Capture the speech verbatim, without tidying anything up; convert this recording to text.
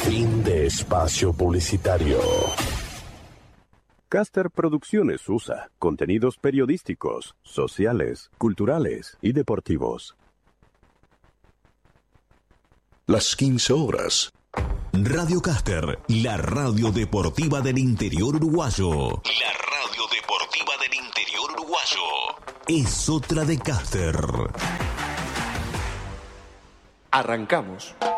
Fin de espacio publicitario. Caster Producciones U S A contenidos periodísticos, sociales, culturales y deportivos. Las quince horas. Radio Caster, la radio deportiva del interior uruguayo. La radio deportiva del interior uruguayo. Es otra de Caster. Arrancamos.